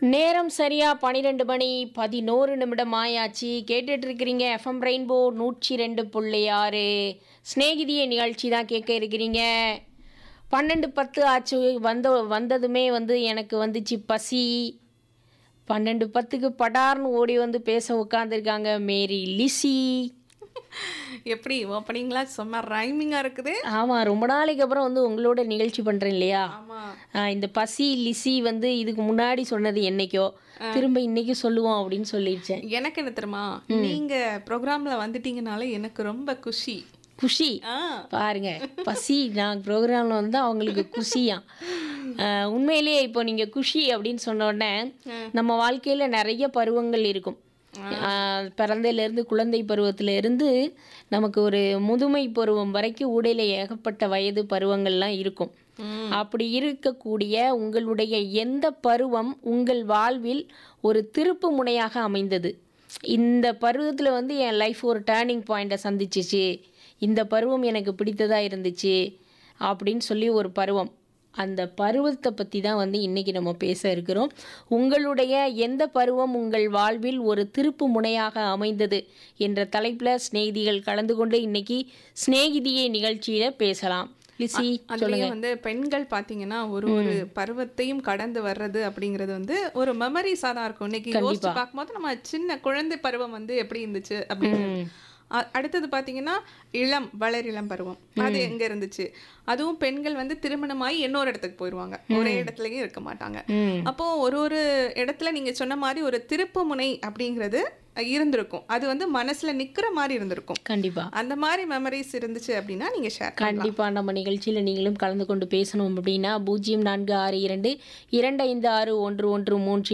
நேரம் சரியா 12 மணி 11 நிமிடம் ஆயாச்சு. கேட்டுட்டு இருக்கிறீங்க எஃப்எம் ரெயின்போ 102.6 சிநேகிதியே நிகழ்ச்சி தான் கேட்க இருக்கிறீங்க. 12:10 ஆச்சு. வந்ததுமே எனக்கு வந்துச்சு பசி. 12:10க்கு படார்னு ஓடி வந்து பேச உட்காந்துருக்காங்க மேரி லிசி. எப்படி ஓப்பனிங்லாம் செம்ம ரைமிங்கா இருக்குது. ஆமாம், ரொம்ப நாளைக்கு அப்புறம் உங்களோட நிகழ்ச்சி பண்ணுறேன் இல்லையா? ஆமா. இந்த பசி லிசி இதுக்கு முன்னாடி சொன்னது என்னைக்கோ, திரும்ப இன்னைக்கு சொல்லுவோம் அப்படின்னு சொல்லிடுச்சேன். எனக்கு என்ன தெரியுமா, நீங்க ப்ரோக்ராம்ல வந்துட்டீங்கனால எனக்கு ரொம்ப குஷி. குஷி பாருங்க, பசி நான் ப்ரோக்ராமில் அவங்களுக்கு குஷியாம். உண்மையிலேயே இப்போ நீங்கள் குஷி அப்படின்னு சொன்ன உடனே நம்ம வாழ்க்கையில் நிறைய பருவங்கள் இருக்கும். பிறந்ததுலேருந்து குழந்தை பருவத்திலேருந்து நமக்கு ஒரு முதுமை பருவம் வரைக்கும் ஊடையில் ஏகப்பட்ட வயது பருவங்கள்லாம் இருக்கும். அப்படி இருக்கக்கூடிய உங்களுடைய எந்த பருவம் உங்கள் வாழ்வில் ஒரு திருப்பு முனையாக அமைந்தது? இந்த பருவத்தில் என் லைஃப் ஒரு டேர்னிங் பாயிண்ட்டை சந்திச்சிச்சு, இந்த பருவம் எனக்கு பிடித்ததாக இருந்துச்சு அப்படின்னு சொல்லி ஒரு பருவம், அந்த பருவத்தை பற்றி தான் இன்றைக்கி நம்ம பேச இருக்கிறோம். உங்களுடைய எந்த பருவம் உங்கள் வாழ்வில் ஒரு திருப்பு முனையாக அமைந்தது என்ற தலைப்பில் சிநேகிதிகள் கலந்து கொண்டு இன்னைக்கு சிநேகிதியே நிகழ்ச்சியில் பேசலாம். லிசி, அதுலயே பெண்கள் பாத்தீங்கன்னா ஒரு பருவத்தையும் கடந்து வர்றது அப்படிங்கிறது ஒரு மெமரிஸா தான் இருக்கும். இன்னைக்கு யோசிச்சு பார்க்கும்போது நம்ம சின்ன குழந்தை பருவம் எப்படி இருந்துச்சு அப்படின்னு. அடுத்தது பாத்தீங்கன்னா வளரிளம் பருவம், அது எங்க இருந்துச்சு. அதுவும் பெண்கள் திருமணமாயி இன்னொரு இடத்துக்கு போயிடுவாங்க, ஒரே இடத்துலயும் இருக்க மாட்டாங்க. அப்போ ஒரு இடத்துல நீங்க சொன்ன மாதிரி ஒரு திருப்பு முனை அப்படிங்கிறது இருந்திருக்கும். அது மனசுல நிக்கிற மாதிரி இருந்திருக்கும். கண்டிப்பா அந்த மாதிரி மெமரிஸ் இருந்துச்சு அப்படின்னா நீங்க ஷேர் கண்டிப்பா நம்ம நிகழ்ச்சியில நீங்களும் கலந்து கொண்டு பேசணும் அப்படின்னா 0462 256113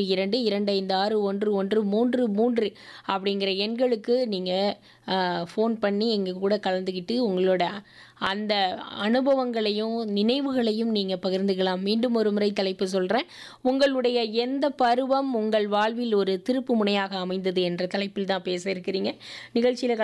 256113 அப்படிங்கிற எண்களுக்கு நீங்க ஃபோன் பண்ணி எங்கள் கூட கலந்துக்கிட்டு உங்களோட அந்த அனுபவங்களையும் நினைவுகளையும் நீங்கள் பகிர்ந்துக்கலாம். மீண்டும் ஒரு முறை தலைப்பு சொல்கிறேன், உங்களுடைய எந்த பருவம் உங்கள் வாழ்வில் ஒரு திருப்பு முனையாக அமைந்தது என்ற தலைப்பில் தான் பேச இருக்கிறீங்க. நிகழ்ச்சியில்